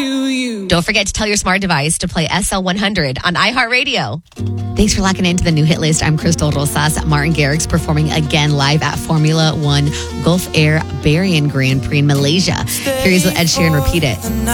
to you. Don't forget to tell your smart device to play SL100 on iHeartRadio. Thanks for locking into the new hit list. I'm Crystal Rosas. Martin Garrix performing again live at Formula One Gulf Air Bahrain Grand Prix in Malaysia. Here he is with Ed Sheeran. Repeat It.